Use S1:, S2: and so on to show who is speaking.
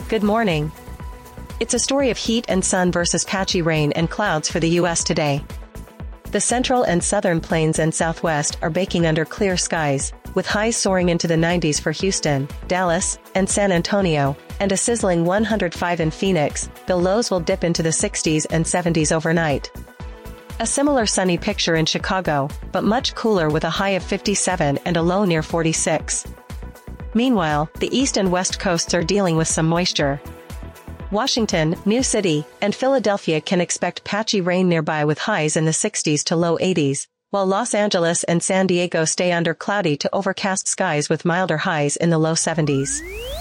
S1: Good morning. It's a story of heat and sun versus patchy rain and clouds for the U.S. today. The central and southern plains and southwest are baking under clear skies, with highs soaring into the 90s for Houston, Dallas, and San Antonio, and a sizzling 105 in Phoenix. The lows will dip into the 60s and 70s overnight. A similar sunny picture in Chicago, but much cooler with a high of 57 and a low near 46. Meanwhile, the east and west coasts are dealing with some moisture. Washington, New City, and Philadelphia can expect patchy rain nearby with highs in the 60s to low 80s, while Los Angeles and San Diego stay under cloudy to overcast skies with milder highs in the low 70s.